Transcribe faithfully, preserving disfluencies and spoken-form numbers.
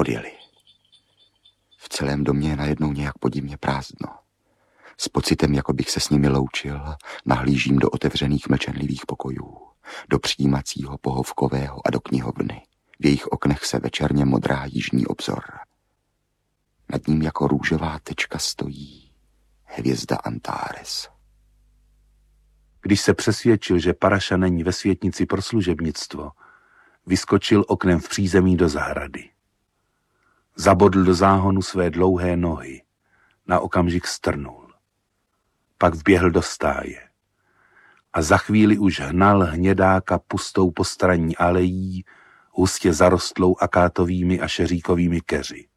odjeli. V celém domě je najednou nějak podivně prázdno. S pocitem, jako bych se s nimi loučil, nahlížím do otevřených mlčenlivých pokojů, do přijímacího, pohovkového a do knihovny. V jejich oknech se večerně modrá jižní obzor. Nad ním jako růžová tečka stojí hvězda Antares. Když se přesvědčil, že Paraša není ve světnici pro služebnictvo, vyskočil oknem v přízemí do zahrady. Zabodl do záhonu své dlouhé nohy, na okamžik strnul. Pak vběhl do stáje a za chvíli už hnal hnědáka pustou postranní alejí, hustě zarostlou akátovými a šeříkovými keři.